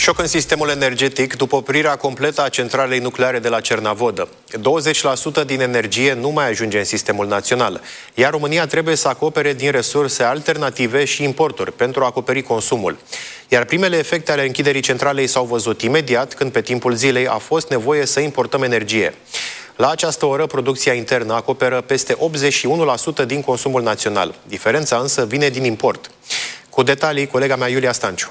Șoc în sistemul energetic după oprirea completă a centralei nucleare de la Cernavodă. 20% din energie nu mai ajunge în sistemul național, iar România trebuie să acopere din resurse alternative și importuri pentru a acoperi consumul. Iar primele efecte ale închiderii centralei s-au văzut imediat, când pe timpul zilei a fost nevoie să importăm energie. La această oră, producția internă acoperă peste 81% din consumul național. Diferența însă vine din import. Cu detalii, colega mea Iulia Stanciu.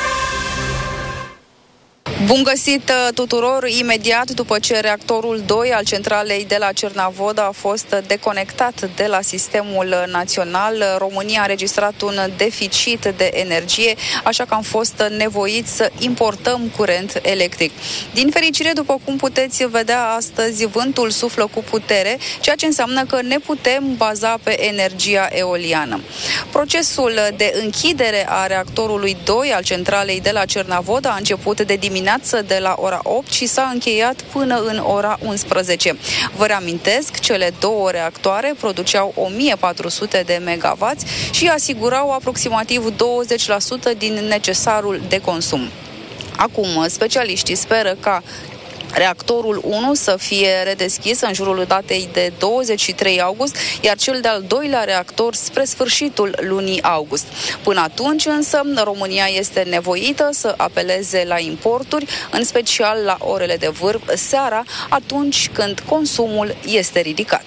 Bun găsit tuturor! Imediat după ce reactorul 2 al centralei de la Cernavodă a fost deconectat de la sistemul național, România a înregistrat un deficit de energie, așa că am fost nevoiți să importăm curent electric. Din fericire, după cum puteți vedea astăzi, vântul suflă cu putere, ceea ce înseamnă că ne putem baza pe energia eoliană. Procesul de închidere a reactorului 2 al centralei de la Cernavodă a început de dimineață de la ora 8 și s-a încheiat până în ora 11. Vă reamintesc, cele două reactoare produceau 1400 de megawatts și asigurau aproximativ 20% din necesarul de consum. Acum, specialiștii speră ca reactorul 1 să fie redeschis în jurul datei de 23 august, iar cel de-al doilea reactor spre sfârșitul lunii august. Până atunci însă, România este nevoită să apeleze la importuri, în special la orele de vârf seara, atunci când consumul este ridicat.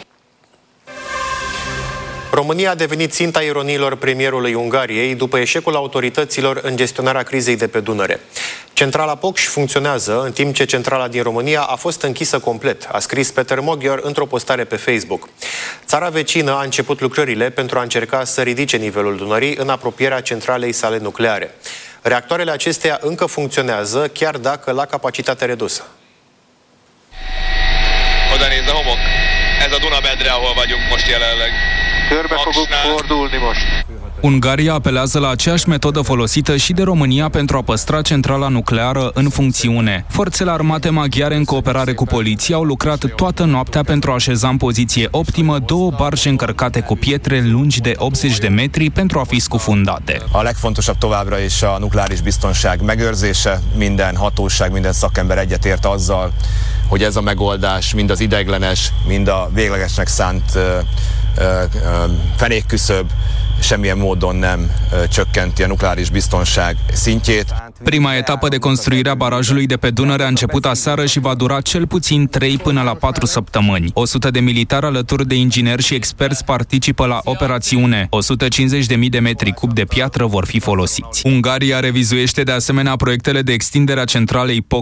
România a devenit ținta ironiilor premierului Ungariei după eșecul autorităților în gestionarea crizei de pe Dunăre. Centrala Pokș funcționează, în timp ce centrala din România a fost închisă complet, a scris Peter Moghior într-o postare pe Facebook. Țara vecină a început lucrările pentru a încerca să ridice nivelul Dunării în apropierea centralei sale nucleare. Reactoarele acesteia încă funcționează, chiar dacă la capacitate redusă. Oda nézd a homok. Ez a Dunamedre, ahol vagyunk most jelenleg. Körbe fogunk fordulni most. Ungaria apelează la aceeași metodă folosită și de România pentru a păstra centrala nucleară în funcțiune. Forțele armate maghiare, în cooperare cu poliția, au lucrat toată noaptea pentru a așeza în poziție optimă două barje încărcate cu pietre lungi de 80 de metri pentru a fi scufundate. A legfontosabb továbbra is a nukleáris biztonság megőrzése. Minden hatóság, minden szakember egyetért azzal, hogy ez a megoldás mind az ideiglenes, mind a véglegesnek szánt fenékküszöb semmilyen módon nem csökkenti a nukleáris biztonság szintjét. Prima etapă de construire a barajului de pe Dunăre a început aseară și va dura cel puțin 3 până la 4 săptămâni. 100 de militari alături de ingineri și experți participă la operațiune. 150.000 de metri cub de piatră vor fi folosiți. Ungaria revizuiește de asemenea proiectele de extindere a centralei Pokș